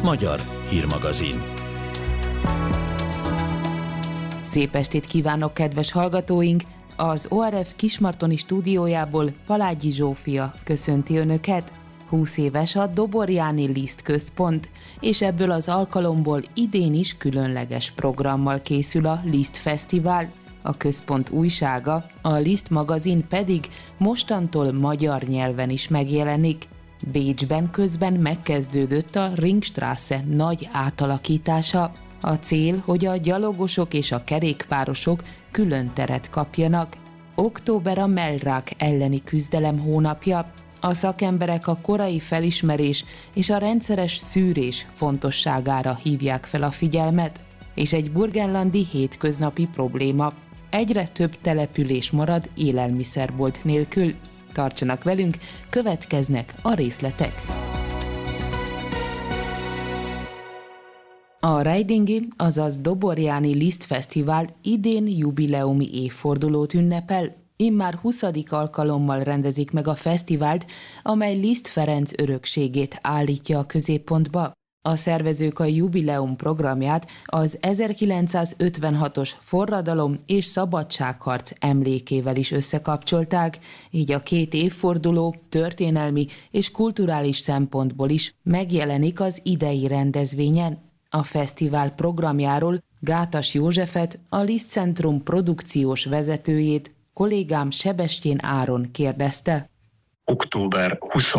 Magyar hírmagazin. Szép estét kívánok, kedves hallgatóink! Az ORF Kismartoni stúdiójából Palágyi Zsófia köszönti Önöket. 20 éves a Doborjáni Liszt Központ, és ebből az alkalomból idén is különleges programmal készül a Liszt Fesztivál. A központ újsága, a Liszt magazin pedig mostantól magyar nyelven is megjelenik. Bécsben közben megkezdődött a Ringstraße nagy átalakítása. A cél, hogy a gyalogosok és a kerékpárosok külön teret kapjanak. Október a mellrák elleni küzdelem hónapja. A szakemberek a korai felismerés és a rendszeres szűrés fontosságára hívják fel a figyelmet. És egy burgenlandi hétköznapi probléma. Egyre több település marad élelmiszerbolt nélkül. Tartsanak velünk, következnek a részletek. A Reidingi, azaz Doborjáni Liszt Fesztivál idén jubileumi évfordulót ünnepel. Immár 20. alkalommal rendezik meg a fesztivált, amely Liszt Ferenc örökségét állítja a középpontba. A szervezők a jubileum programját az 1956-os forradalom és szabadságharc emlékével is összekapcsolták, így a két évforduló történelmi és kulturális szempontból is megjelenik az idei rendezvényen. A fesztivál programjáról Gátas Józsefet, a Liszt Centrum produkciós vezetőjét, kollégám Sebestyén Áron kérdezte. Október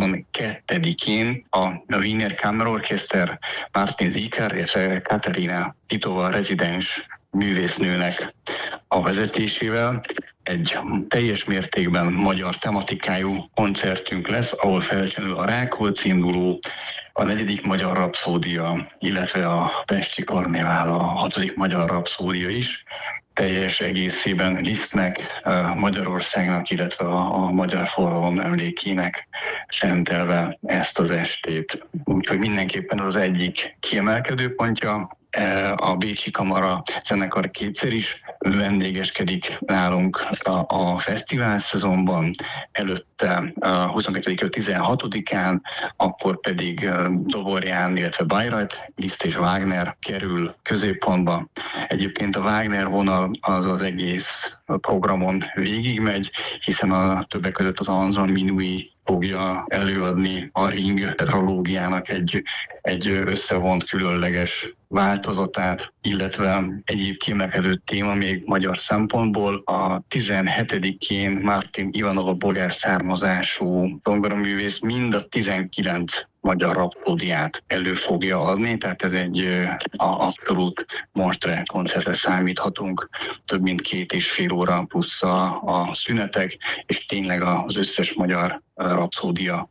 22-én a Wiener Kammerorchester Martin Zicher és Katarina Titova rezidens művésznőnek a vezetésével egy teljes mértékben magyar tematikájú koncertünk lesz, ahol feltétlenül a Rákóczi induló, a 4. Magyar Rapszódia, illetve a Pesti Karnévál, a 6. Magyar Rapszódia is teljes egészében Lisztnek, Magyarországnak, illetve a magyar forradalom emlékének szentelve ezt az estét. Úgyhogy mindenképpen az egyik kiemelkedő pontja. A Bécsi Kamara zenekar kétszer is vendégeskedik nálunk a fesztivál szezonban, előtte 22-16-án, akkor pedig Doborján, illetve Bayreuth, Liszt és Wagner kerül középpontba. Egyébként a Wagner vonal az egész programon végigmegy, hiszen a többek között az Anton Minui fogja előadni a Ring tetralógiának egy összevont különleges változatát, illetve egyéb kiemelkedő téma még magyar szempontból. A 17-én Martin Ivanov, a bolgár származású zongoraművész mind a 19 magyar rapszódiát elő fogja adni, tehát ez egy abszolút monstre koncertre számíthatunk, több mint 2,5 óra plusz a szünetek, és tényleg az összes magyar rapszódia